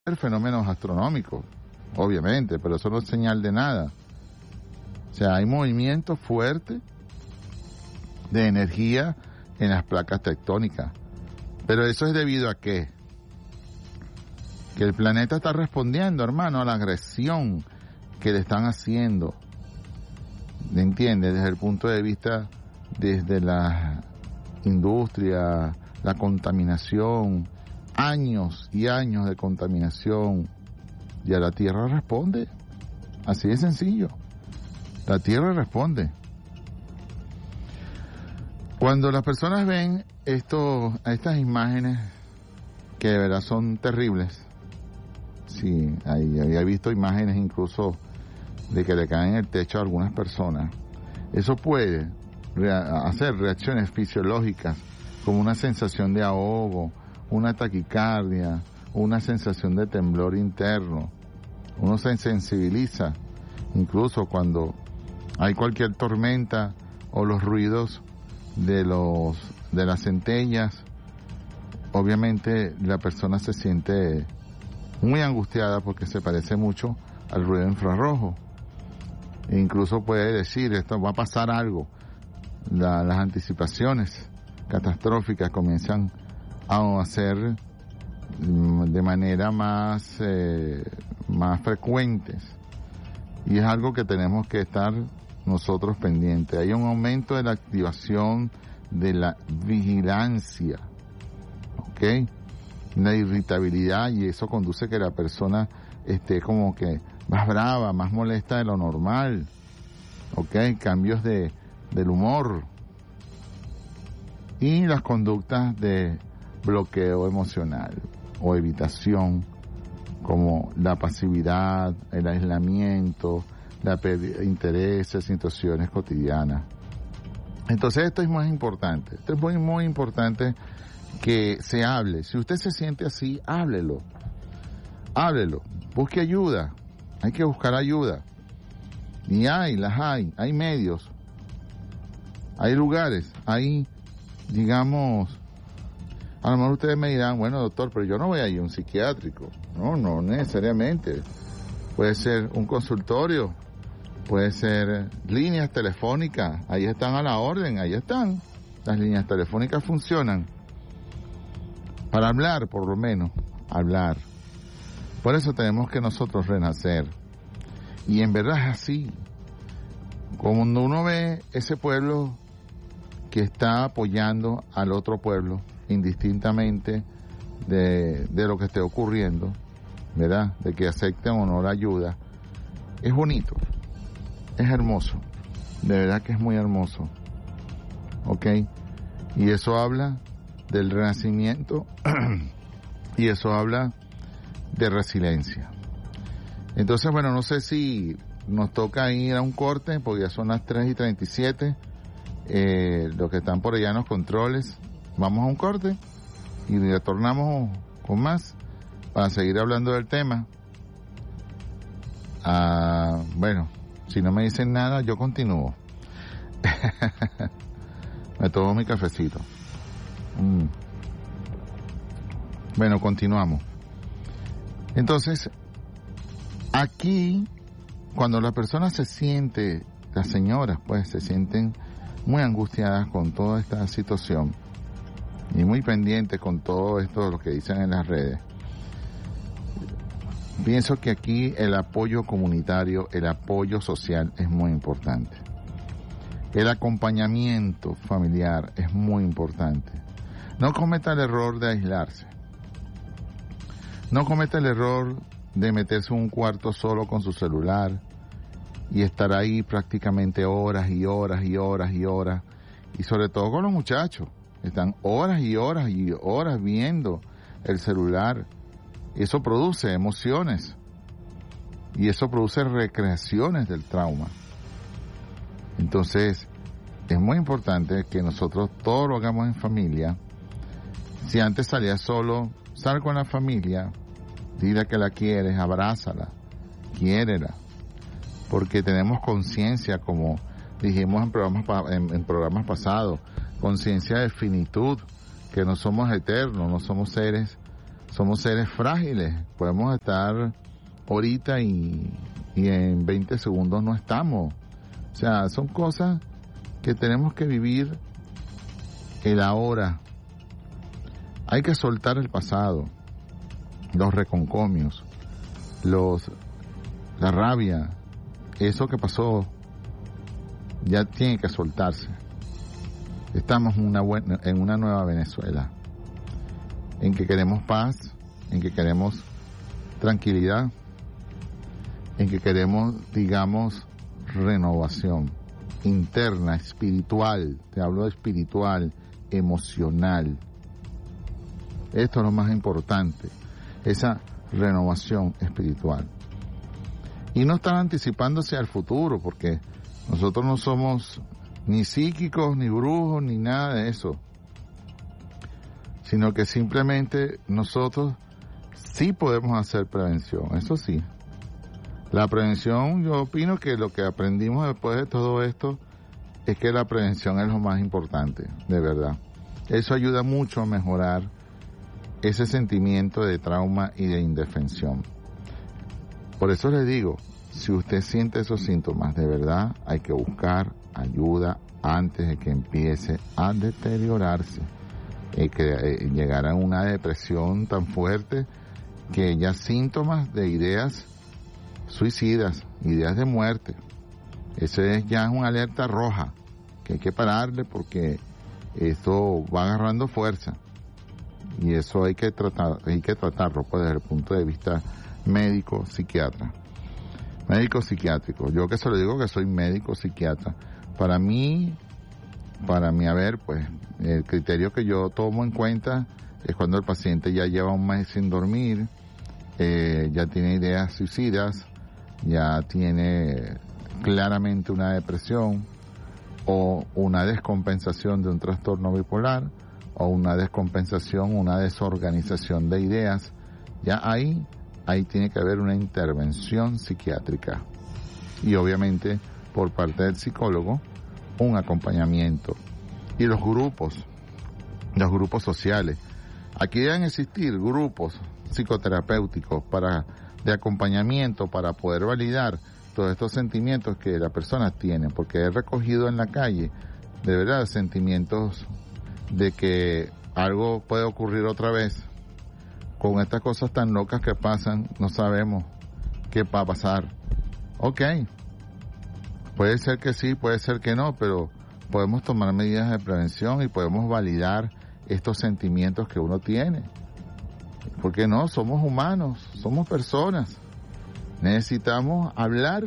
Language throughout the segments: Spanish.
fenómenos astronómicos, obviamente, pero eso no es señal de nada. O sea, hay movimiento fuerte de energía en las placas tectónicas. Pero eso es debido a qué? Que el planeta está respondiendo, hermano, a la agresión que le están haciendo. ¿Me entiendes? Desde el punto de vista, desde la industria, la contaminación, años y años de contaminación, y a la Tierra responde. Así de sencillo. La Tierra responde. Cuando las personas ven estas imágenes, que de verdad son terribles, sí, había visto imágenes incluso de que le caen el techo a algunas personas, eso puede hacer reacciones fisiológicas como una sensación de ahogo, una taquicardia, una sensación de temblor interno. Uno se sensibiliza, incluso cuando hay cualquier tormenta o los ruidos de las centellas. Obviamente la persona se siente muy angustiada porque se parece mucho al ruido infrarrojo. E incluso puede decir, esto va a pasar algo. Las anticipaciones catastróficas comienzan a hacer de manera más frecuentes, y es algo que tenemos que estar nosotros pendientes. Hay un aumento de la activación de la vigilancia, ¿ok? La irritabilidad, y eso conduce a que la persona esté como que más brava, más molesta de lo normal, ¿ok? Cambios del humor y las conductas de bloqueo emocional o evitación, como la pasividad, el aislamiento, la pérdida de interés en situaciones cotidianas. Entonces esto es más importante, esto es muy, muy importante que se hable. Si usted se siente así, háblelo, busque ayuda, hay que buscar ayuda. Y hay medios, hay lugares, hay, digamos, a lo mejor ustedes me dirán, bueno, doctor, pero yo no voy a ir a un psiquiátrico. No necesariamente. Puede ser un consultorio, puede ser líneas telefónicas, ahí están a la orden, ahí están. Las líneas telefónicas funcionan para hablar, por lo menos, hablar. Por eso tenemos que nosotros renacer. Y en verdad es así. Cuando uno ve ese pueblo que está apoyando al otro pueblo, indistintamente de lo que esté ocurriendo, ¿verdad? De que acepten o no la ayuda, es bonito, es hermoso, de verdad que es muy hermoso, ¿ok? Y eso habla del renacimiento y eso habla de resiliencia. Entonces, bueno, no sé si nos toca ir a un corte, porque ya son las 3:37, los que están por allá en los controles, vamos a un corte y retornamos con más para seguir hablando del tema. Bueno, si no me dicen nada, yo continúo. Me tomo mi cafecito. Bueno, continuamos. Entonces, aquí, cuando la persona se siente, las señoras pues se sienten muy angustiadas con toda esta situación y muy pendientes con todo esto de lo que dicen en las redes, pienso que aquí el apoyo comunitario, el apoyo social es muy importante. El acompañamiento familiar es muy importante. No cometa el error de aislarse. No cometa el error de meterse en un cuarto solo con su celular y estar ahí prácticamente horas y horas y horas y horas. Y sobre todo con los muchachos. Están horas y horas y horas viendo el celular. Eso produce emociones. Y eso produce recreaciones del trauma. Entonces, es muy importante que nosotros todo lo hagamos en familia. Si antes salías solo, sal con la familia. Dile que la quieres, abrázala, quiérela. Porque tenemos conciencia, como dijimos en programas pasados, conciencia de finitud, que no somos eternos, no somos seres somos seres frágiles, podemos estar ahorita y en 20 segundos no estamos. O sea, son cosas que tenemos que vivir el ahora. Hay que soltar el pasado, los reconcomios, la rabia, eso que pasó ya tiene que soltarse. Estamos en una nueva Venezuela, en que queremos paz, en que queremos tranquilidad, en que queremos, digamos, renovación interna, espiritual. Te hablo de espiritual, emocional. Esto es lo más importante, esa renovación espiritual. Y no estar anticipándose al futuro, porque nosotros no somos ni psíquicos, ni brujos, ni nada de eso, sino que simplemente nosotros sí podemos hacer prevención, eso sí. La prevención, yo opino que lo que aprendimos después de todo esto es que la prevención es lo más importante, de verdad. Eso ayuda mucho a mejorar ese sentimiento de trauma y de indefensión. Por eso les digo, si usted siente esos síntomas, de verdad hay que buscar ayuda antes de que empiece a deteriorarse y que llegara a una depresión tan fuerte que ya síntomas de ideas suicidas, ideas de muerte. Eso es ya una alerta roja que hay que pararle, porque esto va agarrando fuerza y eso hay que tratarlo pues, desde el punto de vista médico psiquiátrico. Yo que se lo digo que soy médico psiquiatra. Para mí, a ver, pues el criterio que yo tomo en cuenta es cuando el paciente ya lleva un mes sin dormir, ya tiene ideas suicidas, ya tiene claramente una depresión o una descompensación de un trastorno bipolar o una descompensación, una desorganización de ideas. Ya ahí tiene que haber una intervención psiquiátrica y obviamente por parte del psicólogo un acompañamiento. Y los grupos sociales, aquí deben existir grupos psicoterapéuticos de acompañamiento para poder validar todos estos sentimientos que las personas tienen, porque he recogido en la calle de verdad sentimientos de que algo puede ocurrir otra vez. Con estas cosas tan locas que pasan, no sabemos qué va a pasar. Ok, puede ser que sí, puede ser que no, pero podemos tomar medidas de prevención y podemos validar estos sentimientos que uno tiene. Porque no, somos humanos, somos personas. Necesitamos hablar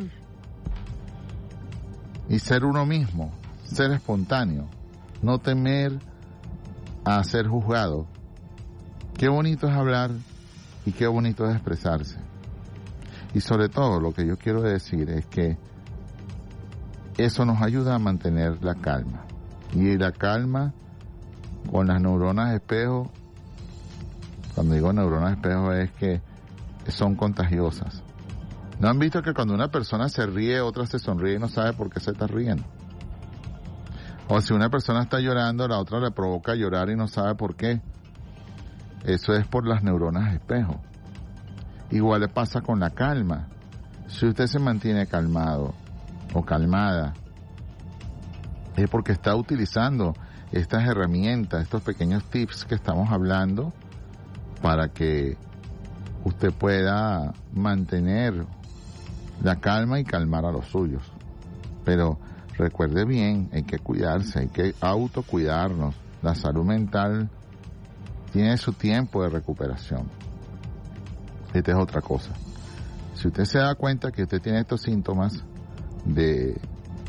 y ser uno mismo, ser espontáneo, no temer a ser juzgado. Qué bonito es hablar y qué bonito es expresarse. Y sobre todo lo que yo quiero decir es que eso nos ayuda a mantener la calma. Y la calma con las neuronas espejo, cuando digo neuronas espejo es que son contagiosas. ¿No han visto que cuando una persona se ríe, otra se sonríe y no sabe por qué se está riendo? O si una persona está llorando, la otra le provoca llorar y no sabe por qué. Eso es por las neuronas espejo. Igual le pasa con la calma. Si usted se mantiene calmado o calmada, es porque está utilizando estas herramientas, estos pequeños tips que estamos hablando para que usted pueda mantener la calma y calmar a los suyos. Pero recuerde bien, hay que cuidarse, hay que autocuidarnos. La salud mental tiene su tiempo de recuperación. Esta es otra cosa. Si usted se da cuenta que usted tiene estos síntomas de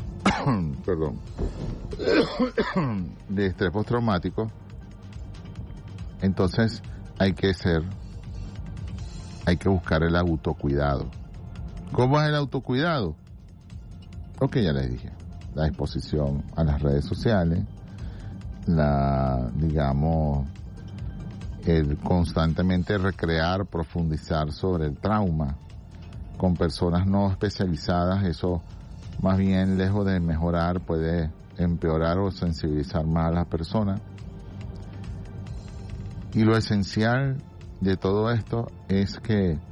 de estrés postraumático, entonces hay que buscar el autocuidado. ¿Cómo es el autocuidado? Lo que ya les dije, la exposición a las redes sociales, el constantemente recrear, profundizar sobre el trauma con personas no especializadas. Eso más bien, lejos de mejorar, puede empeorar o sensibilizar más a las personas. Y lo esencial de todo esto es que